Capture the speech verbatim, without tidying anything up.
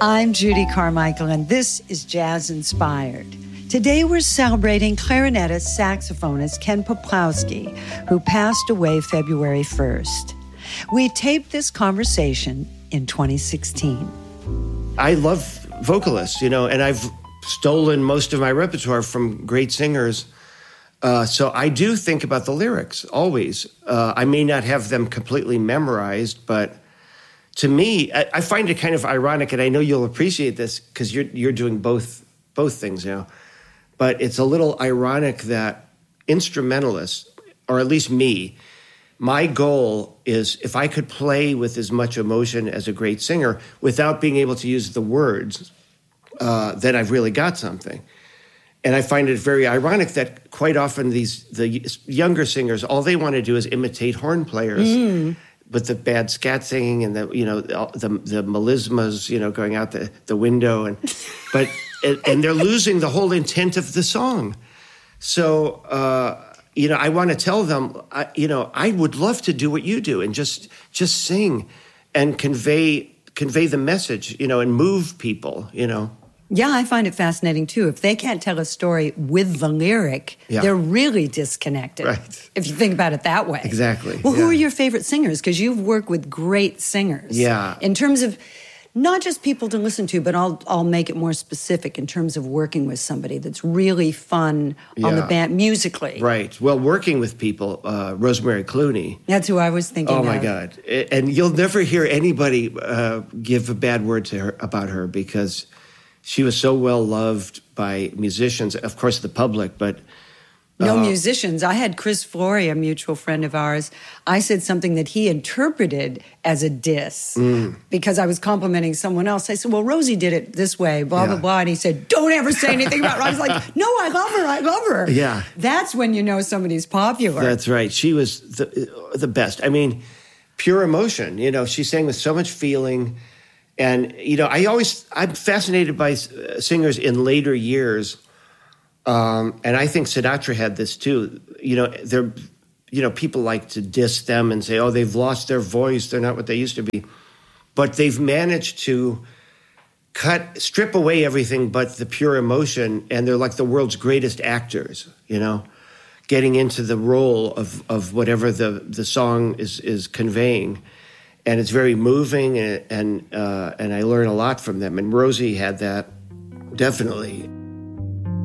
I'm Judy Carmichael, and this is Jazz Inspired. Today we're celebrating clarinetist saxophonist Ken Peplowski, who passed away February first. We taped this conversation in twenty sixteen. I love vocalists, you know, and I've stolen most of my repertoire from great singers. Uh, so I do think about the lyrics, always. Uh, I may not have them completely memorized, but to me, I, I find it kind of ironic, and I know you'll appreciate this because you're you're doing both both things now. But it's a little ironic that instrumentalists, or at least me, my goal is if I could play with as much emotion as a great singer without being able to use the words, uh, then I've really got something. And I find it very ironic that quite often these the younger singers, all they want to do is imitate horn players. Mm. With the bad scat singing and the you know the the melismas you know going out the, the window and but and they're losing the whole intent of the song. So uh, you know I want to tell them I, you know I would love to do what you do and just just sing and convey convey the message you know and move people you know. Yeah, I find it fascinating, too. If they can't tell a story with the lyric, yeah. they're really disconnected, right. if you think about it that way. Exactly. Well, yeah. who are your favorite singers? Because you've worked with great singers. Yeah. In terms of not just people to listen to, but I'll I'll make it more specific in terms of working with somebody that's really fun yeah. on the band musically. Right. Well, working with people, uh, Rosemary Clooney. That's who I was thinking Oh, of. my God. And you'll never hear anybody uh, give a bad word to her about her because she was so well loved by musicians, of course, the public, but... Uh, no musicians. I had Chris Flory, a mutual friend of ours. I said something that he interpreted as a diss mm. because I was complimenting someone else. I said, well, Rosie did it this way, blah, yeah. blah, blah. And he said, don't ever say anything about her. I was like, no, I love her. I love her. Yeah. That's when you know somebody's popular. That's right. She was the, the best. I mean, pure emotion. You know, she sang with so much feeling. And, you know, I always, I'm fascinated by singers in later years. Um, and I think Sinatra had this too. You know, they're, you know, people like to diss them and say, oh, they've lost their voice. They're not what they used to be. But they've managed to cut, strip away everything but the pure emotion. And they're like the world's greatest actors, you know, getting into the role of, of whatever the, the song is, is conveying. And it's very moving, and and, uh, and I learn a lot from them. And Rosie had that, definitely.